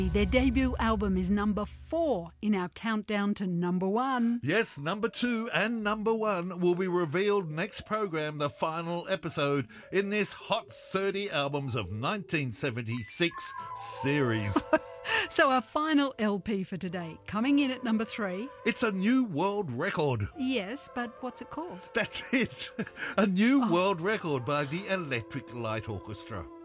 Their debut album is number 4 in our countdown to number 1. Yes, number 2 and number 1 will be revealed next program, the final episode in this Hot 30 Albums of 1976 series. So our final LP for today, coming in at number 3. It's a new world record. Yes, but what's it called? That's it. A new world record by the Electric Light Orchestra.